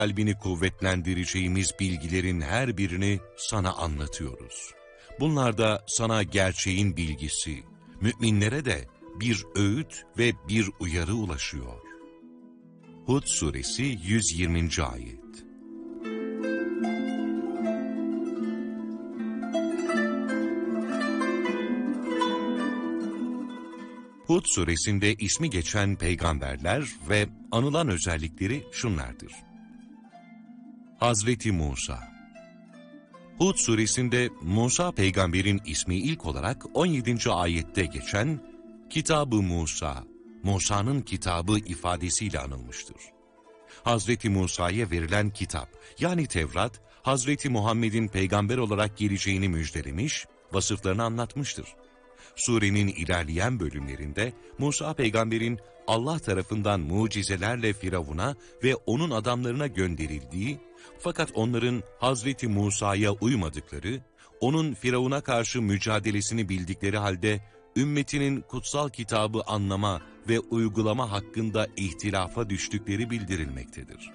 kalbini kuvvetlendireceğimiz bilgilerin her birini sana anlatıyoruz. Bunlar da sana gerçeğin bilgisi, müminlere de bir öğüt ve bir uyarı ulaşıyor. Hud suresi 120. ayet. Hud suresinde ismi geçen peygamberler ve anılan özellikleri şunlardır. Hazreti Musa. Hud suresinde Musa peygamberin ismi ilk olarak 17. ayette geçen Kitab-ı Musa, Musa'nın kitabı ifadesiyle anılmıştır. Hazreti Musa'ya verilen kitap, yani Tevrat, Hazreti Muhammed'in peygamber olarak geleceğini müjdelemiş, vasıflarını anlatmıştır. Surenin ilerleyen bölümlerinde Musa peygamberin Allah tarafından mucizelerle Firavun'a ve onun adamlarına gönderildiği, fakat onların Hazreti Musa'ya uymadıkları, onun Firavun'a karşı mücadelesini bildikleri halde ümmetinin kutsal kitabı anlama ve uygulama hakkında ihtilafa düştükleri bildirilmektedir.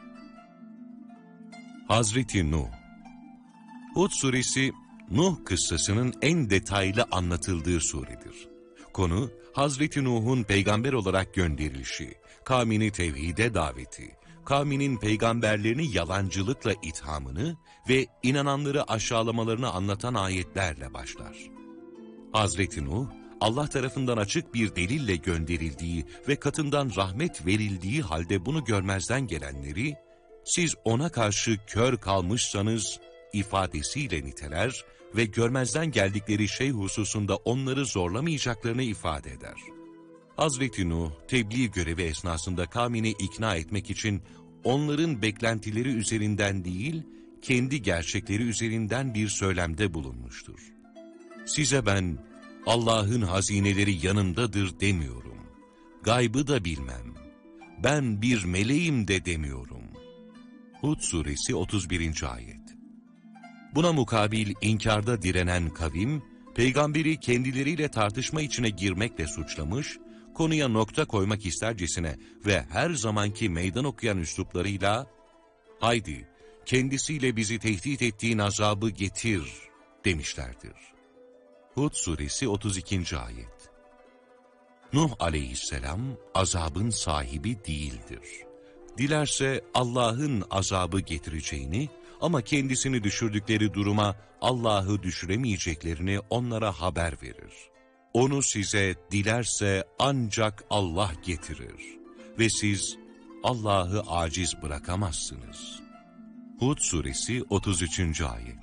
Hazreti Nuh. Hud suresi, Nuh kıssasının en detaylı anlatıldığı suredir. Konu, Hazreti Nuh'un peygamber olarak gönderilişi, kavmini tevhide daveti, kavminin peygamberlerini yalancılıkla ithamını ve inananları aşağılamalarını anlatan ayetlerle başlar. Hazreti Nuh, Allah tarafından açık bir delille gönderildiği ve katından rahmet verildiği halde bunu görmezden gelenleri, siz ona karşı kör kalmışsanız ifadesiyle niteler ve görmezden geldikleri şey hususunda onları zorlamayacaklarını ifade eder. Hazreti Nuh, tebliğ görevi esnasında kavmini ikna etmek için onların beklentileri üzerinden değil, kendi gerçekleri üzerinden bir söylemde bulunmuştur. Size ben, Allah'ın hazineleri yanımdadır demiyorum. Gaybı da bilmem. Ben bir meleğim de demiyorum. Hud suresi 31. ayet. Buna mukabil inkarda direnen kavim, peygamberi kendileriyle tartışma içine girmekle suçlamış, konuya nokta koymak istercesine ve her zamanki meydan okuyan üsluplarıyla, haydi kendisiyle bizi tehdit ettiğin azabı getir demişlerdir. Hud suresi 32. ayet. Nuh aleyhisselam azabın sahibi değildir. Dilerse Allah'ın azabı getireceğini ama kendisini düşürdükleri duruma Allah'ı düşüremeyeceklerini onlara haber verir. Onu size dilerse ancak Allah getirir ve siz Allah'ı aciz bırakamazsınız. Hud suresi 33. ayet.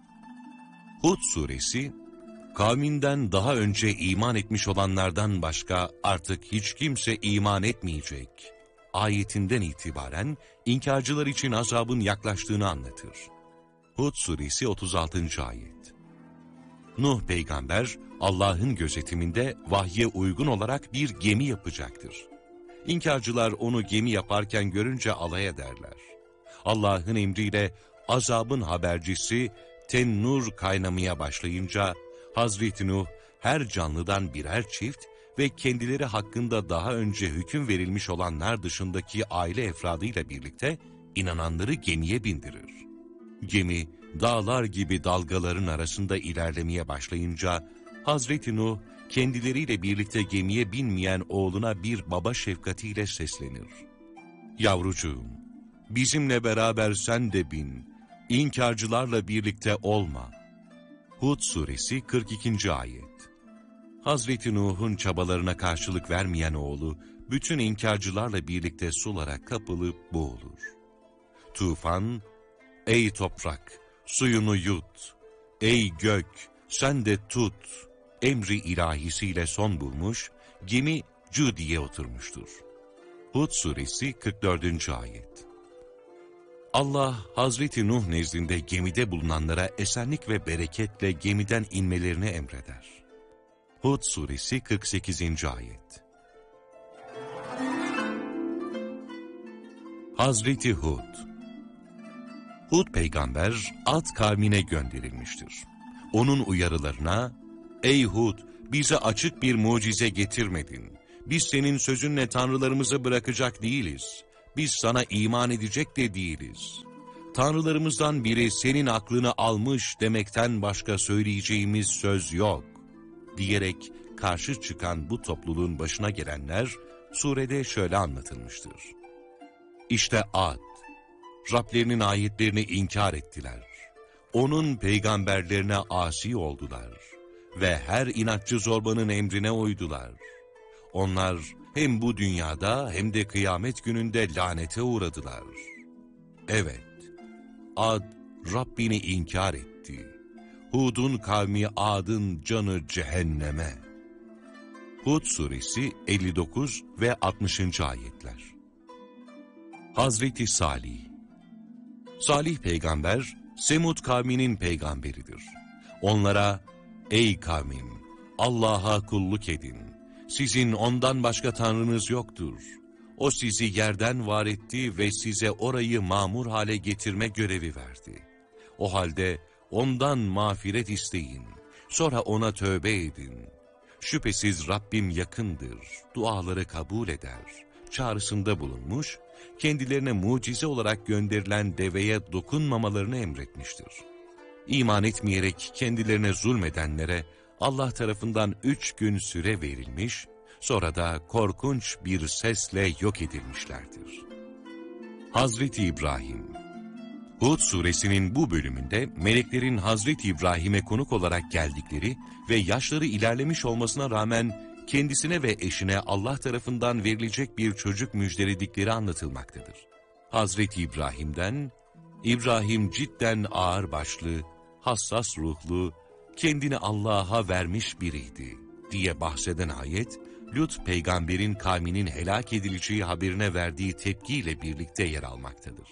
Hud suresi, kavminden daha önce iman etmiş olanlardan başka artık hiç kimse iman etmeyecek ayetinden itibaren inkarcılar için azabın yaklaştığını anlatır. Hud suresi 36. ayet. Nuh peygamber Allah'ın gözetiminde vahye uygun olarak bir gemi yapacaktır. İnkarcılar onu gemi yaparken görünce alay ederler. Allah'ın emriyle azabın habercisi tennur kaynamaya başlayınca Hazreti Nuh her canlıdan birer çift ve kendileri hakkında daha önce hüküm verilmiş olanlar dışındaki aile efradıyla birlikte inananları gemiye bindirir. Gemi dağlar gibi dalgaların arasında ilerlemeye başlayınca Hazreti Nuh kendileriyle birlikte gemiye binmeyen oğluna bir baba şefkatiyle seslenir. Yavrucuğum, bizimle beraber sen de bin, inkarcılarla birlikte olma. Hud suresi 42. ayet. Hazreti Nuh'un çabalarına karşılık vermeyen oğlu, bütün inkarcılarla birlikte sulara kapılıp boğulur. Tufan, ey toprak, suyunu yut, ey gök, sen de tut, emri ilahisiyle son bulmuş, gemi Cüdi'ye oturmuştur. Hud suresi 44. ayet. Allah, Hazreti Nuh nezdinde gemide bulunanlara esenlik ve bereketle gemiden inmelerini emreder. Hud suresi 48. ayet. Hazreti Hud. Hud peygamber Ad kavmine gönderilmiştir. Onun uyarılarına, ey Hud, bize açık bir mucize getirmedin. Biz senin sözünle tanrılarımızı bırakacak değiliz. biz sana iman edecek de değiliz. Tanrılarımızdan biri senin aklını almış demekten başka söyleyeceğimiz söz yok, diyerek karşı çıkan bu topluluğun başına gelenler, surede şöyle anlatılmıştır. İşte Ad, Rablerinin ayetlerini inkar ettiler. Onun peygamberlerine asi oldular ve her inatçı zorbanın emrine uydular. Onlar hem bu dünyada hem de kıyamet gününde lanete uğradılar. Evet, Ad Rabbini inkar etti. Hud'un kavmi Ad'ın canı cehenneme. Hud suresi 59 ve 60. ayetler. Hazreti Salih. Salih peygamber, Semud kavminin peygamberidir. Onlara, ey kavmim, Allah'a kulluk edin. Sizin ondan başka tanrınız yoktur. O sizi yerden var etti ve size orayı mamur hale getirme görevi verdi. O halde ondan mağfiret isteyin. Sonra ona tövbe edin. Şüphesiz Rabbim yakındır, duaları kabul eder. Çağrısında bulunmuş, kendilerine mucize olarak gönderilen deveye dokunmamalarını emretmiştir. İman etmeyerek kendilerine zulmedenlere Allah tarafından 3 gün süre verilmiş, sonra da korkunç bir sesle yok edilmişlerdir. Hazreti İbrahim. Hud suresinin bu bölümünde meleklerin Hazreti İbrahim'e konuk olarak geldikleri ve yaşları ilerlemiş olmasına rağmen kendisine ve eşine Allah tarafından verilecek bir çocuk müjdeledikleri anlatılmaktadır. Hazreti İbrahim'den, İbrahim cidden ağırbaşlı, hassas ruhlu, kendini Allah'a vermiş biriydi diye bahseden ayet, Lut peygamberin kavminin helak edileceği haberine verdiği tepkiyle birlikte yer almaktadır.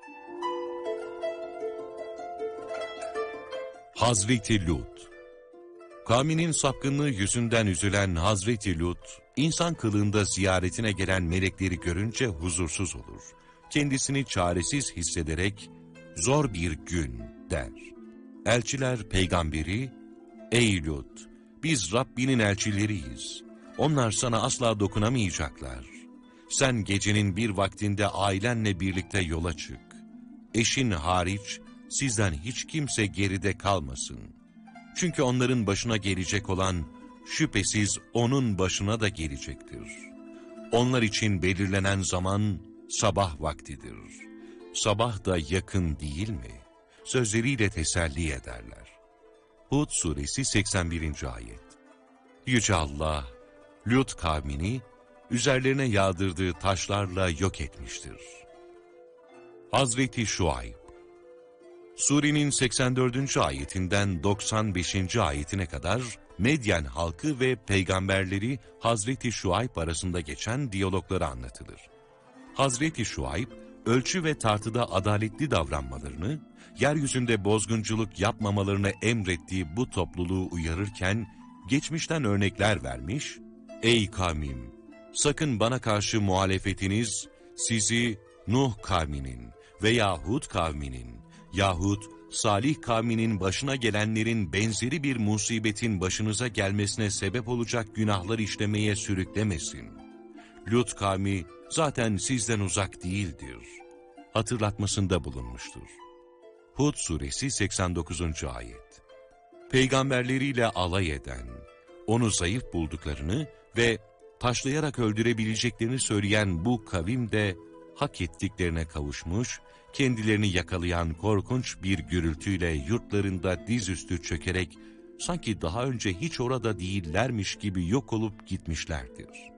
Hazreti Lut. Kavminin sapkınlığı yüzünden üzülen Hazreti Lut, insan kılığında ziyaretine gelen melekleri görünce huzursuz olur. Kendisini çaresiz hissederek, zor bir gün der. Elçiler peygamberi, ey Lut, biz Rabbinin elçileriyiz. Onlar sana asla dokunamayacaklar. Sen gecenin bir vaktinde ailenle birlikte yola çık. Eşin hariç sizden hiç kimse geride kalmasın. Çünkü onların başına gelecek olan şüphesiz onun başına da gelecektir. Onlar için belirlenen zaman sabah vaktidir. Sabah da yakın değil mi? Sözleriyle teselli ederler. Hud suresi 81. ayet. Yüce Allah, Lut kavmini üzerlerine yağdırdığı taşlarla yok etmiştir. Hazreti Şuayb. Surenin 84. ayetinden 95. ayetine kadar Medyen halkı ve peygamberleri Hazreti Şuayb arasında geçen diyalogları anlatılır. Hazreti Şuayb, ölçü ve tartıda adaletli davranmalarını, yeryüzünde bozgunculuk yapmamalarını emrettiği bu topluluğu uyarırken, geçmişten örnekler vermiş, ''Ey kavmim, sakın bana karşı muhalefetiniz sizi Nuh kavminin veya Hud kavminin yahut Salih kavminin başına gelenlerin benzeri bir musibetin başınıza gelmesine sebep olacak günahlar işlemeye sürüklemesin. Lut kavmi zaten sizden uzak değildir.'' hatırlatmasında bulunmuştur. Hud suresi 89. ayet. Peygamberleriyle alay eden, onu zayıf bulduklarını ve taşlayarak öldürebileceklerini söyleyen bu kavim de hak ettiklerine kavuşmuş, kendilerini yakalayan korkunç bir gürültüyle yurtlarında dizüstü çökerek sanki daha önce hiç orada değillermiş gibi yok olup gitmişlerdir.